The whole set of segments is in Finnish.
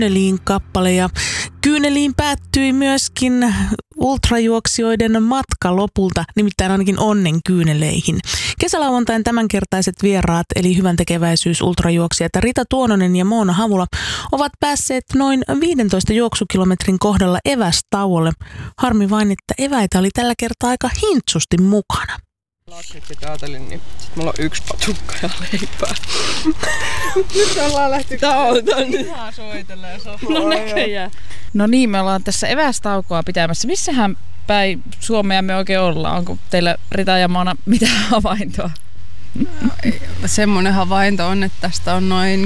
Kyyneliin kappale ja Kyyneliin päättyi myöskin ultrajuoksijoiden matka lopulta, nimittäin ainakin onnen kyyneleihin. Kesälauantain tämänkertaiset vieraat eli hyväntekeväisyys ultrajuoksijat Rita Tuononen ja Moona Havula ovat päässeet noin 15 juoksukilometrin kohdalla evästauolle. Harmi vain, että eväitä oli tällä kertaa aika hintsusti mukana. Laksit ajattelin, niin sit mulla on 1 patukka ja leipää. Nyt ollaan lähty ihan soitelee sofaa. No näköjään. No niin, me ollaan tässä evästaukoa pitämässä. Missähän päin Suomea me oikein ollaan? Onko teillä Rita ja Moona mitään havaintoa? Semmoinen havainto on, että tästä on noin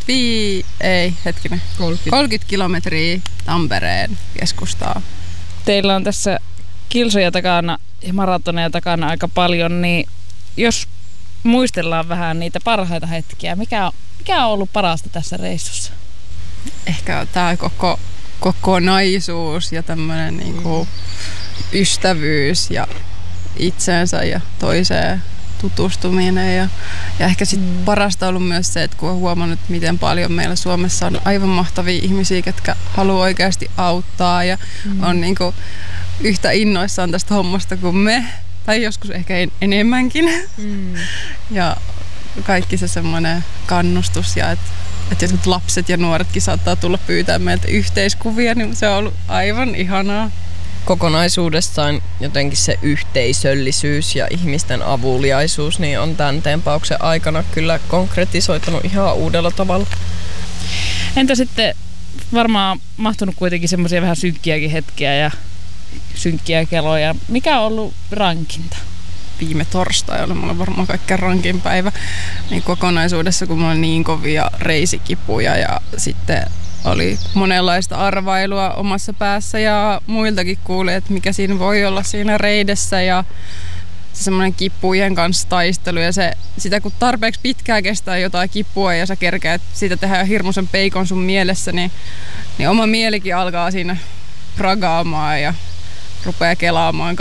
30 kilometriä Tampereen keskustaa. Teillä on tässä kilsoja takana ja maratoneja takana aika paljon, niin jos muistellaan vähän niitä parhaita hetkiä, mikä on ollut parasta tässä reissussa? Ehkä tämä koko kokonaisuus ja tämmöinen niinku ystävyys ja itseensä ja toiseen tutustuminen. Ja ehkä sitten parasta on ollut myös se, että kun on huomannut, miten paljon meillä Suomessa on aivan mahtavia ihmisiä, jotka haluaa oikeasti auttaa ja on niinku yhtä innoissaan tästä hommasta kuin me, tai joskus ehkä enemmänkin. Ja kaikki se semmoinen kannustus ja että jotkut lapset ja nuoretkin saattaa tulla pyytää meiltä yhteiskuvia, niin se on ollut aivan ihanaa. Kokonaisuudessaan jotenkin se yhteisöllisyys ja ihmisten avuliaisuus niin on tämän tempauksen aikana kyllä konkretisoitunut ihan uudella tavalla. Entä sitten varmaan mahtunut kuitenkin semmoisia vähän synkkiäkin hetkiä ja synkkiä keloja. Mikä on ollut rankinta? Viime torstai oli mulla varmaan kaikkein rankin päivä niin kokonaisuudessa, kun mulla oli niin kovia reisikipuja ja sitten oli monenlaista arvailua omassa päässä ja muiltakin kuuli, että mikä siinä voi olla siinä reidessä ja semmoinen kipujen kanssa taistelu ja sitä kun tarpeeksi pitkään kestää jotain kipua ja sä kerkeät siitä tehdä hirmuisen peikon sun mielessä, niin oma mielikin alkaa siinä ragaamaan ja rupeaa kelaamaan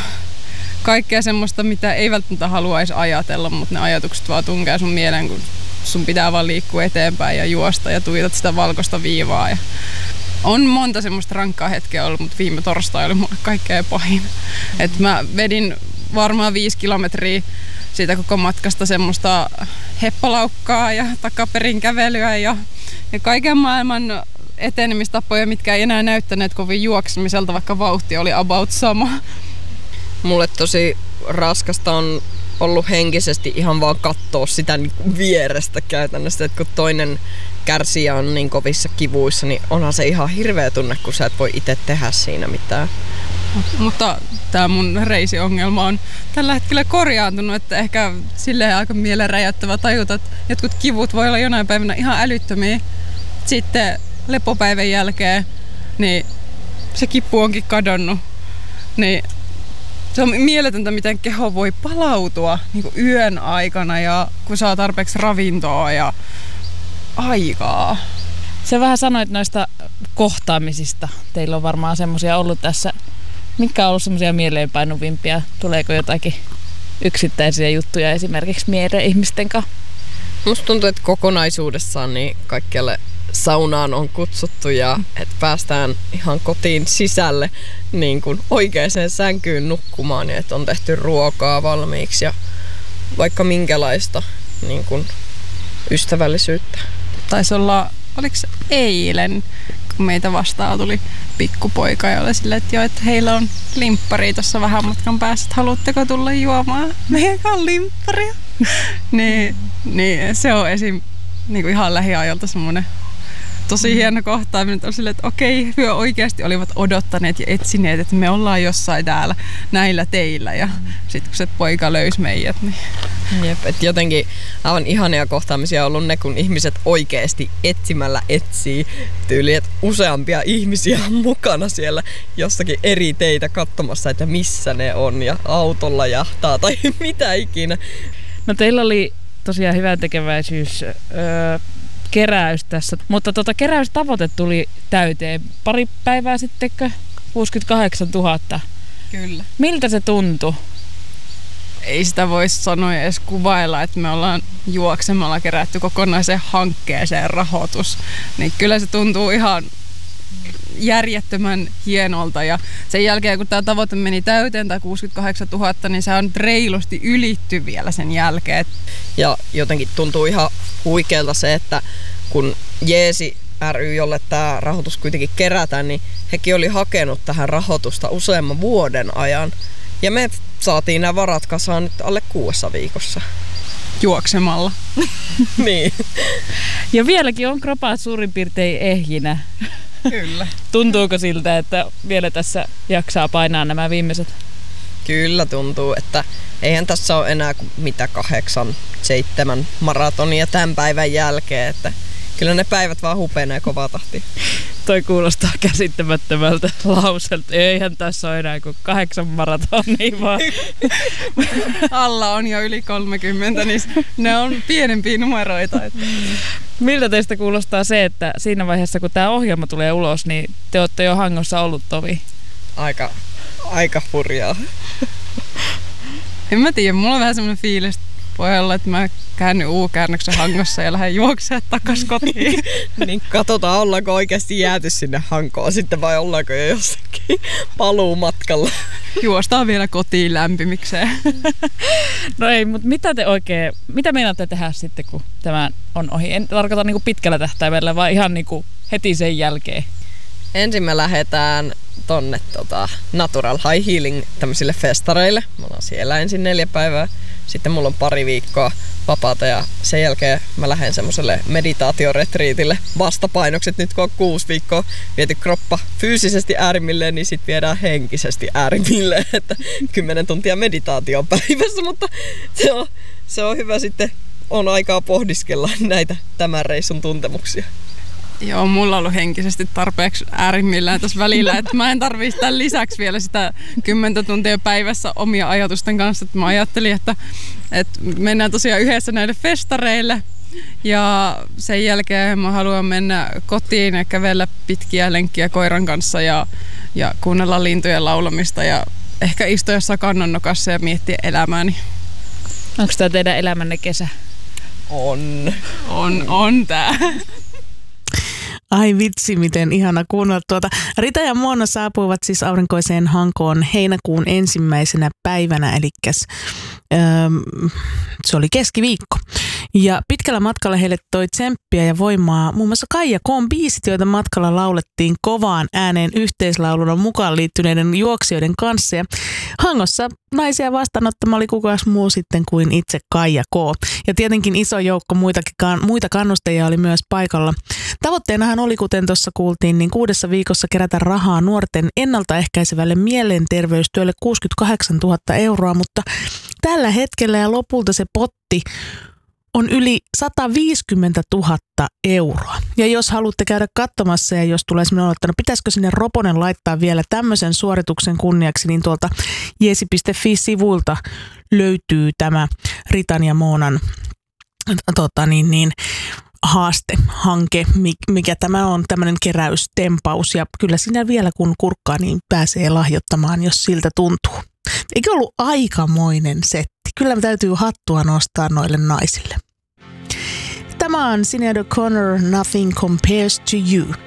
kaikkea semmoista, mitä ei välttämättä haluaisi ajatella, mutta ne ajatukset vaan tunkee sun mieleen, kun sun pitää vaan liikkua eteenpäin ja juosta ja tuijotat sitä valkoista viivaa. Ja on monta semmoista rankkaa hetkeä ollut, mutta viime torstai oli mulle kaikkein pahin. Et mä vedin varmaan 5 kilometriä siitä koko matkasta semmoista heppalaukkaa ja takaperin kävelyä ja kaiken maailman etenemistapoja, mitkä ei enää näyttäneet kovin juoksemiselta, vaikka vauhti oli about sama. Mulle tosi raskasta on ollut henkisesti ihan vaan katsoa sitä niin kuin vierestä käytännössä, että kun toinen kärsijä on niin kovissa kivuissa, niin onhan se ihan hirveä tunne, kun sä et voi itse tehdä siinä mitään. Mutta tää mun reisiongelma on tällä hetkellä korjaantunut, että ehkä silleen aika mielenräjäyttävä tajuta, että jotkut kivut voi olla jonain päivänä ihan älyttömiä. Sitten lepopäivän jälkeen niin se kipu onkin kadonnut. Niin se on mieletöntä, miten keho voi palautua niin kuin yön aikana ja kun saa tarpeeksi ravintoa ja aikaa. Sä vähän sanoit noista kohtaamisista. Teillä on varmaan semmoisia ollut tässä. Mitkä on ollut semmoisia mieleenpainuvimpia? Tuleeko jotakin yksittäisiä juttuja esimerkiksi mieleen ihmisten kanssa? Musta tuntuu, että kokonaisuudessaan niin kaikkialle saunaan on kutsuttu ja että päästään ihan kotiin sisälle niin kuin oikeaan sänkyyn nukkumaan ja että on tehty ruokaa valmiiksi ja vaikka minkälaista niin kuin ystävällisyyttä. Taisi olla, oliko se eilen, kun meitä vastaan tuli pikkupoika ja oli silleen, että joo, että heillä on limppari tuossa vähän matkan päässä, että haluatteko tulla juomaan meidän limpparia? niin se on esim. Niin kuin ihan lähiajalta semmoinen tosi hieno kohtaaminen, on silleen, että okei, he oikeasti olivat odottaneet ja etsineet, että me ollaan jossain täällä näillä teillä ja sitten kun se poika löysi meidät, niin jep, että jotenkin aivan ihania kohtaamisia on ollut ne, kun ihmiset oikeasti etsimällä etsii tyyli, että useampia ihmisiä on mukana siellä jossakin eri teitä katsomassa, että missä ne on ja autolla jahtaa tai mitä ikinä. No teillä oli tosiaan hyväntekeväisyys keräys tässä, mutta keräystavoite tuli täyteen pari päivää sittenkö? 68 000. Kyllä. Miltä se tuntui? ei sitä voisi sanoa edes kuvailla, että me ollaan juoksemalla kerätty kokonaiseen hankkeeseen rahoitus. Niin kyllä se tuntuu ihan järjettömän hienolta ja sen jälkeen kun tämä tavoite meni täyteen, tai 68 000, niin se on reilusti ylitty vielä sen jälkeen. Ja jotenkin tuntuu ihan huikealta se, että kun Jeesi ry, jolle tämä rahoitus kuitenkin kerätään, niin hekin oli hakenut tähän rahoitusta useamman vuoden ajan. Ja me saatiin nämä varat kasaan nyt alle 6 viikossa. Juoksemalla. Niin. Ja vieläkin on kropaat suurin piirtein ehjinä. Kyllä. Tuntuuko siltä, että vielä tässä jaksaa painaa nämä viimeiset? Kyllä tuntuu, että eihän tässä ole enää mitä 8-7 maratonia tämän päivän jälkeen, että kyllä ne päivät vaan hupenee kovaa tahtia. Toi kuulostaa käsittämättömältä lauselta. Eihän tässä ole enää kuin 8 maratonia vaan. Alla on jo yli 30, niin ne on pienempiä numeroita. Miltä teistä kuulostaa se, että siinä vaiheessa kun tämä ohjelma tulee ulos, niin te olette jo Hangossa ollut tovi? Aika hurjaa. En mä tiedä, mulla on vähän semmoinen fiilis pohjalla, että mä käännyn U-käännöksen Hangossa ja lähden juoksemaan takas kotiin. Niin katsotaan, ollaanko oikeasti jääty sinne Hankoon sitten vai ollaanko jo jossakin paluumatkalla. Juostaan vielä kotiin lämpimikseen. No ei, mutta mitä meinaatte tehdä sitten, kun tämä on ohi? En tarkoita niin kuin pitkällä tähtäimellä, vaan ihan niin kuin heti sen jälkeen. Ensin me lähdetään tonne Natural High Healing tämmöisille festareille. Me ollaan siellä ensin 4 päivää. Sitten mulla on 2 viikkoa vapaata ja sen jälkeen mä lähden semmoiselle meditaatioretriitille. Vastapainokset nyt kun on 6 viikkoa viety kroppa fyysisesti äärimmilleen, niin sit viedään henkisesti äärimmilleen. Että 10 tuntia meditaatio päivässä, mutta se on hyvä sitten. On aikaa pohdiskella näitä tämän reissun tuntemuksia. Joo, mulla on ollut henkisesti tarpeeksi äärimmillään tässä välillä, että mä en tarvitse tämän lisäksi vielä sitä 10 tuntia päivässä omia ajatusten kanssa. Että mä ajattelin, että mennään tosiaan yhdessä näille festareille ja sen jälkeen mä haluan mennä kotiin ja kävellä pitkiä lenkkiä koiran kanssa ja kuunnella lintujen laulamista ja ehkä istua jossain kannonnokassa ja miettiä elämääni. Onko tämä teidän elämänne kesä? On tää. Ai vitsi, miten ihana kuunnella tuota. Rita ja Mona saapuivat siis aurinkoiseen Hankoon heinäkuun 1. päivänä, eli se oli keskiviikko. Ja pitkällä matkalla heille toi tsemppiä ja voimaa muun muassa Kaija K:n biisit, joita matkalla laulettiin kovaan ääneen yhteislauluna mukaan liittyneiden juoksijoiden kanssa. Ja Hangossa naisia vastaanottama oli kukaan muu sitten kuin itse Kaija K. Ja tietenkin iso joukko muita kannustajia oli myös paikalla. Tavoitteenahan oli, kuten tuossa kuultiin, niin 6 viikossa kerätä rahaa nuorten ennaltaehkäisevälle mielenterveystyölle 68 000 euroa, mutta tällä hetkellä ja lopulta se potti on yli 150 000 euroa. Ja jos haluatte käydä katsomassa ja jos tulee sellainen olo, että pitäisikö sinne roponen laittaa vielä tämmöisen suorituksen kunniaksi, niin tuolta jeesi.fi-sivuilta löytyy tämä Ritan ja Moonan haastehanke, mikä tämä on, tämmöinen keräystempaus. Ja kyllä siinä vielä kun kurkkaa, niin pääsee lahjoittamaan, jos siltä tuntuu. Eikö ollut aikamoinen setti? Kyllä me täytyy hattua nostaa noille naisille. Tämä on Sinéad O'Connor, Nothing Compares to You.